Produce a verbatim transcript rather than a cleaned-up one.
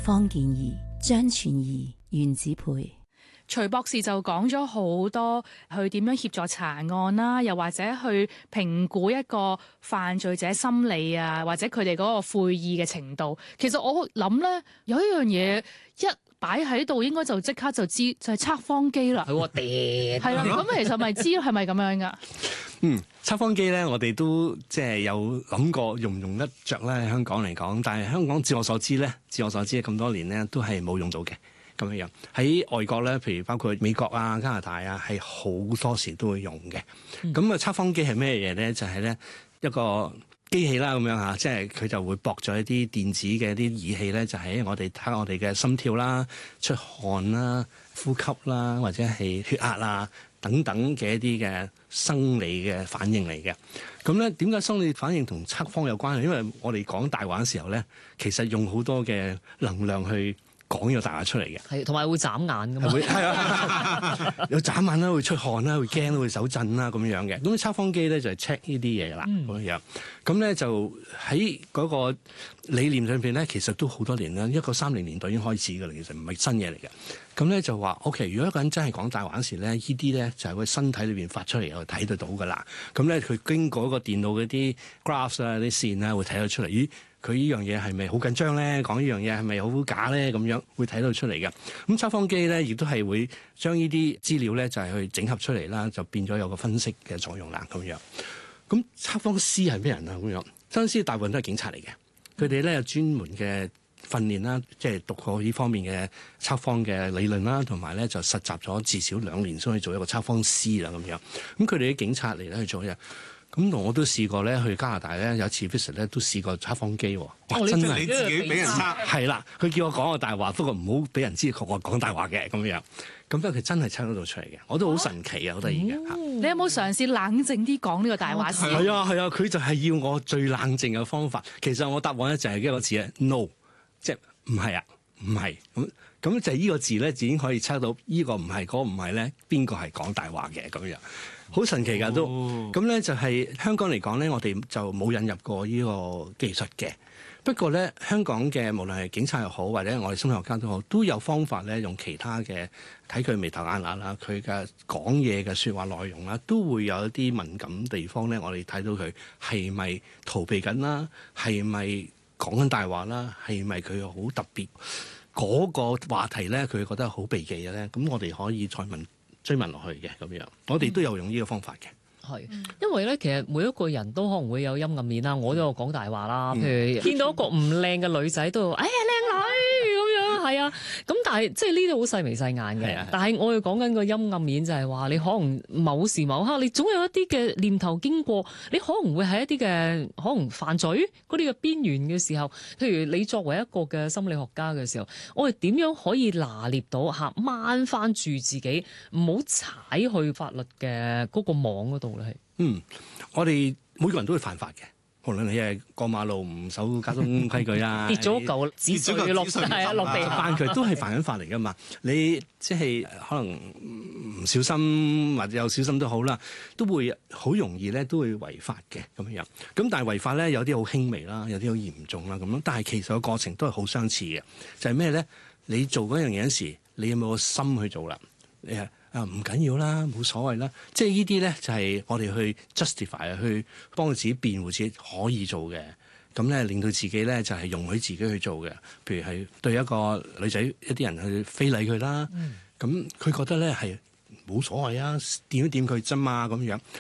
方健儀、張全儀、袁子培。 徐博士就講咗好多去點樣協助查案啦，又或者去評估一個犯罪者心理啊，或者佢哋嗰個悔意嘅程度。其實我諗咧，有一樣嘢一擺喺度，應該就即刻就知，就係測謊機啦。 係喎，跌係啦，咁其實咪知係咪咁樣噶？ 嗯，測謊機咧，我哋都即係有諗過用唔用得着咧。喺香港嚟講，但係香港自我所知咧，自我所知咁多年咧，都係冇用到嘅。咁樣樣喺外國咧，譬如包括美國啊、加拿大啊，係好多時都會用嘅。咁啊、嗯，測謊機係咩嘢咧？就係、是、咧一個機器啦，咁樣嚇，即係佢就會駁咗一啲電子嘅一啲儀器咧，就喺、是、我哋睇下我哋嘅心跳啦、出汗啦、呼吸啦，或者係血壓啊等等嘅一啲嘅生理嘅反應嚟嘅。咁咧點解生理反應同測謊有關係？因為我哋講大話嘅時候咧，其實用好多嘅能量去講呢個大話出嚟嘅， 係同埋會眨眼㗎嘛， 係啊，有眨眼啦，會出汗啦，會驚啦，會手震啦咁樣嘅。咁測謊機咧就係 check 呢啲嘢啦，咁、嗯、樣。咁咧就喺嗰個理念上邊咧，其實都好多年啦，一九三零年代已經開始㗎啦，其實唔係新嘢嚟嘅。咁咧就話 OK，如果一個人真係講大話時咧，呢啲咧就係佢身體裏邊發出嚟，又睇得到㗎啦。咁咧佢經過一個電腦嗰啲 graphs 啊、啲線啊，會睇得出嚟。咦？佢呢樣嘢係咪好緊張咧？講呢樣嘢係咪好假咧？咁樣會睇到出嚟嘅。咁測謊機咧，亦都係會將呢啲資料咧，就係去整合出嚟啦，就變咗有個分析嘅作用啦。咁樣，咁測謊師係咩人啊？咁樣，測謊師大部分都係警察嚟嘅，佢哋咧有專門嘅訓練啦，即係讀過呢方面嘅測謊嘅理論啦，同埋咧就實習咗至少兩年先可以做一個測謊師啦。咁樣，咁佢哋啲警察嚟咧去做嘢。咁我都試過咧，去加拿大咧有一次 visit 咧都試過測謊機喎。哇！ 哦、 真係你自己俾人測係啦，佢叫我講個大話，不過唔好俾人知我講大話嘅咁樣。咁所以佢真係測得到出嚟嘅，我都好神奇啊，好得意嘅嚇。 你有冇嘗試冷靜啲講呢個大話先？ 係啊係啊，佢就係要我最冷靜嘅方法。其實我答案咧就係一個字啊 no， 即係唔係啊，唔係咁。咁就係呢個字咧，已經可以測到呢個唔係，嗰個唔係咧，邊個係講大話嘅咁樣，好神奇㗎都。咁咧、哦、就係香港嚟講咧，我哋就冇引入過呢個技術嘅。不過咧，香港嘅無論係警察又好，或者我哋心理學家都好，都有方法咧，用其他嘅睇佢眉頭眼額啦，佢嘅講嘢嘅説話內容啦，都會有一啲敏感地方咧，我哋睇到佢係咪逃避緊啦，係咪講緊大話啦，係咪佢好特別？嗰個話題咧，佢覺得好避忌嘅咧，咁我哋可以再問追問落去嘅咁樣，我哋都有用呢個方法嘅。 係、嗯，因為咧，其實每一個人都可能會有陰暗面啦。我都有講大話啦，譬如見到一個唔靚嘅女仔，都哎呀靚女咁樣，係啊。咁但係即係呢啲好細眉細眼嘅。啊、但係我哋講緊個陰暗面就係話，你可能某時某刻，你總有一啲嘅念頭經過，你可能會喺一啲嘅可能犯罪嗰啲嘅邊緣嘅時候，譬如你作為一個嘅心理學家嘅時候，我哋點樣可以拿捏到嚇掹翻住自己，唔好踩去法律嘅嗰個網嗰度。 嗯，我哋每個人都會犯法嘅，無論你係過馬路唔守交通規矩啊， 跌咗嚿紙碎落係啊落地犯佢都係犯緊法嚟噶嘛。你即係可能唔小心或者有小心都好啦，都會好容易咧都會違法嘅咁樣。咁但係違法咧有啲好輕微啦，有啲好嚴重啦咁樣。但係其實個過程都係好相似嘅，就係咩咧？你做嗰樣嘢嗰時，你有冇個心去做啦？你係。啊，唔緊要啦，冇所謂啦。即係呢啲咧，就係我哋去 justify 去幫自己辯護自己可以做嘅。咁咧，令到自己咧就係容許自己去做嘅。譬如係對一個女仔一啲人去非禮佢啦，咁佢、嗯、覺得咧係冇所謂啊，掂一掂佢啫嘛咁樣。